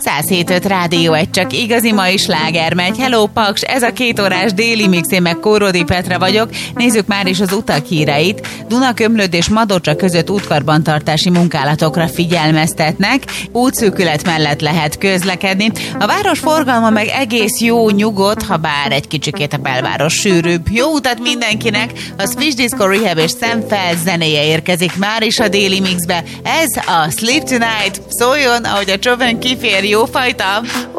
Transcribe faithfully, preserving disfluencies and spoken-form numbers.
száz hét öt Rádió egy, csak igazi mai sláger megy. Hello Paks, ez a két órás déli mix, én meg Kórodi Petra vagyok. Nézzük már is az utak híreit. Dunakömlőd és Madocsa között útkarbantartási munkálatokra figyelmeztetnek. Útszűkület mellett lehet közlekedni. A város forgalma meg egész jó, nyugodt, ha bár egy kicsikét a belváros sűrűbb. Jó utat mindenkinek! A Switch Disco Rehab és Szemfeld zenéje érkezik már is a déli mixbe. Ez a Sleep Tonight. Szóljon, ahogy a csövön kifér, jófajta!